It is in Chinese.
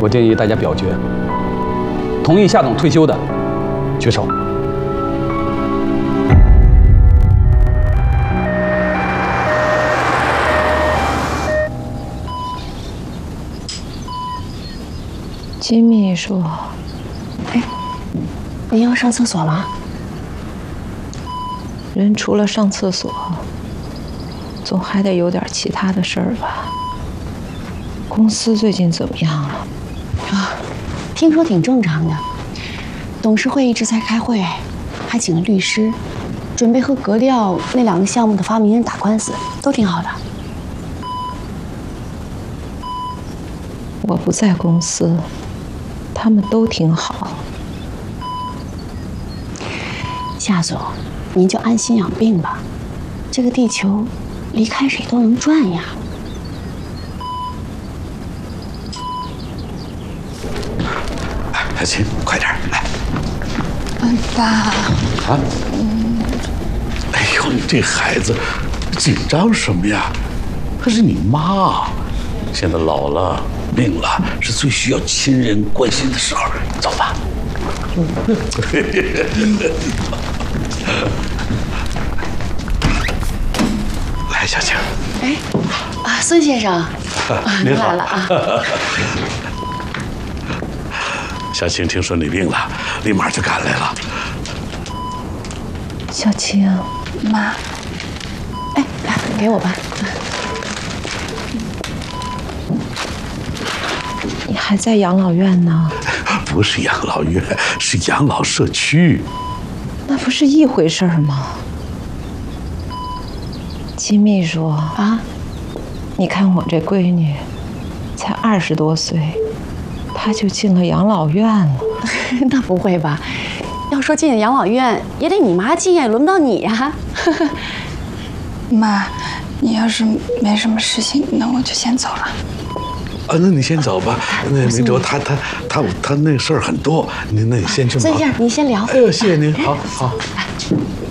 我建议大家表决，同意夏总退休的举手。 金秘书， 哎，您要上厕所吗？ 人除了上厕所，总还得有点其他的事儿吧？公司最近怎么样了？ 啊，听说挺正常的。董事会一直在开会，还请了律师，准备和格调那2个项目的发明人打官司，都挺好的。 我不在公司，他们都挺好。 夏总，您就安心养病吧。这个地球，离开谁都能转呀。 小青，快点来！ 爸。 啊？哎呦，你这孩子紧张什么呀？她是你妈，现在老了病了，是最需要亲人关心的时候。走吧。来，小青。 哎，孙先生， 您好来了啊。 小青听说你病了，立马就赶来了。 小青， 妈， 哎，来给我吧。 你还在养老院呢？ 不是养老院，是养老社区。 那不是一回事儿吗？金秘书啊， 你看我这闺女，才20多岁，她就进了养老院了。 那不会吧？要说进养老院，也得你妈进呀，轮不到你呀。 妈，你要是没什么事情，那我就先走了。 啊，那你先走吧。那周他那事儿很多，那你先去忙。 孙先生，您先聊。 哎呦，谢谢您，好好。 来。